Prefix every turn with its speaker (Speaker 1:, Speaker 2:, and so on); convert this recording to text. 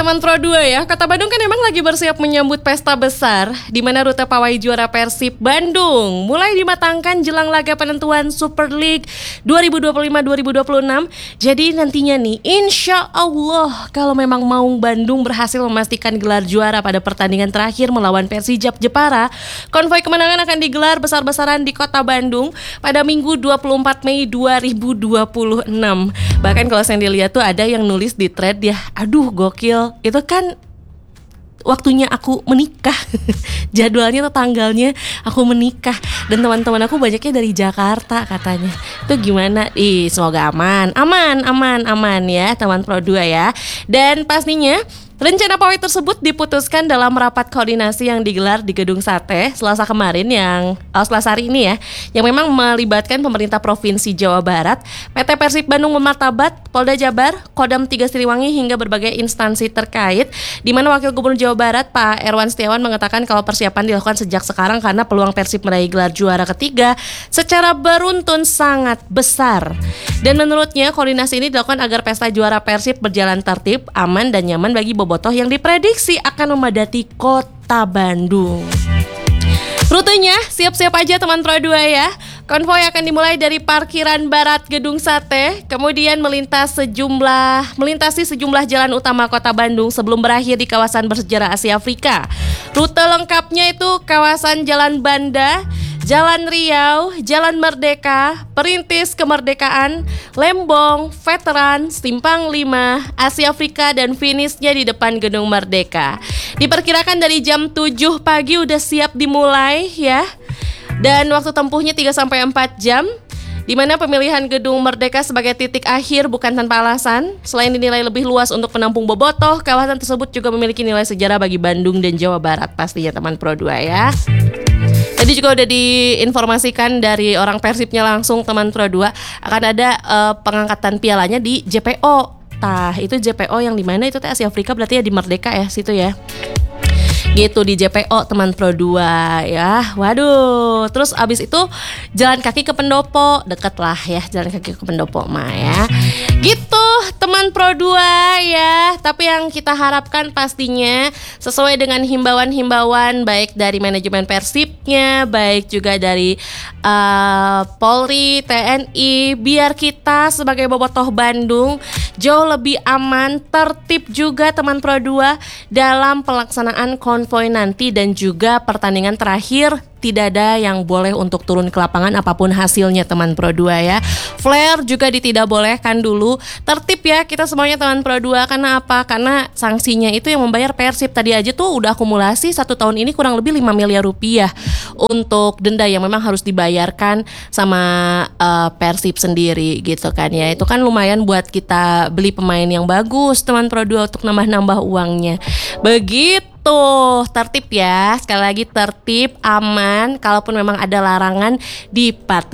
Speaker 1: teman Pro 2 ya. Kota Bandung kan emang lagi bersiap menyambut pesta besar di mana rute pawai juara Persib Bandung mulai dimatangkan jelang laga penentuan Super League 2025-2026. Jadi nantinya nih, insya Allah kalau memang Maung Bandung berhasil memastikan gelar juara pada pertandingan terakhir melawan Persijap Jepara, konvoi kemenangan akan digelar besar-besaran di Kota Bandung pada Minggu 24 Mei 2026. Bahkan kalau saya dilihat tuh ada yang nulis di thread ya, aduh gokil, itu kan waktunya aku menikah. Jadwalnya atau tanggalnya aku menikah. Dan teman-teman aku banyaknya dari Jakarta katanya. Itu gimana? Semoga aman ya teman Pro 2 ya. Dan pastinya rencana pawai tersebut diputuskan dalam rapat koordinasi yang digelar di Gedung Sate Selasa hari ini ya, yang memang melibatkan pemerintah Provinsi Jawa Barat, PT Persib Bandung Martabat, Polda Jabar, Kodam 3 Siliwangi hingga berbagai instansi terkait, di mana Wakil Gubernur Jawa Barat Pak Erwan Setiawan mengatakan kalau persiapan dilakukan sejak sekarang karena peluang Persib meraih gelar juara ketiga secara beruntun sangat besar. Dan menurutnya koordinasi ini dilakukan agar pesta juara Persib berjalan tertib, aman dan nyaman bagi bobotoh yang diprediksi akan memadati Kota Bandung. Rutenya siap-siap aja teman Pro 2 ya. Konvoi akan dimulai dari parkiran barat Gedung Sate, kemudian melintasi sejumlah jalan utama Kota Bandung sebelum berakhir di kawasan bersejarah Asia Afrika. Rute lengkapnya itu kawasan Jalan Banda, Jalan Riau, Jalan Merdeka, Perintis Kemerdekaan, Lembong, Veteran, Simpang 5, Asia Afrika, dan finishnya di depan Gedung Merdeka. Diperkirakan dari jam 7 pagi udah siap dimulai ya. Dan waktu tempuhnya 3-4 jam, di mana pemilihan Gedung Merdeka sebagai titik akhir bukan tanpa alasan. Selain dinilai lebih luas untuk menampung bobotoh, kawasan tersebut juga memiliki nilai sejarah bagi Bandung dan Jawa Barat pastinya teman Pro 2 ya. Tadi juga udah diinformasikan dari orang Persibnya langsung teman Pro 2 akan ada pengangkatan pialanya di JPO. Itu JPO yang di mana itu Asia Afrika, berarti ya di Merdeka ya situ ya. Gitu di JPO teman Pro 2 ya. Waduh, terus abis itu jalan kaki ke Pendopo, deket lah ya jalan kaki ke Pendopo mah ya. Gitu teman Pro 2 ya. Tapi yang kita harapkan pastinya sesuai dengan himbauan-himbauan baik dari manajemen Persibnya, baik juga dari Polri, TNI, biar kita sebagai bobotoh Bandung jauh lebih aman, tertib juga teman Pro 2 dalam pelaksanaan konvoi nanti dan juga pertandingan terakhir. Tidak ada yang boleh untuk turun ke lapangan apapun hasilnya teman Pro 2 ya. Flare juga tidak bolehkan dulu. Tertib ya kita semuanya teman Pro 2. Karena apa? Karena sanksinya itu yang membayar Persib. Tadi aja tuh udah akumulasi 1 tahun ini kurang lebih 5 miliar rupiah untuk denda yang memang harus dibayarkan sama Persib sendiri gitu kan ya. Itu kan lumayan buat kita beli pemain yang bagus teman Pro 2 untuk nambah-nambah uangnya. Begitu. Tertib ya. Sekali lagi tertib, aman. Kalaupun memang ada larangan dipatuhi.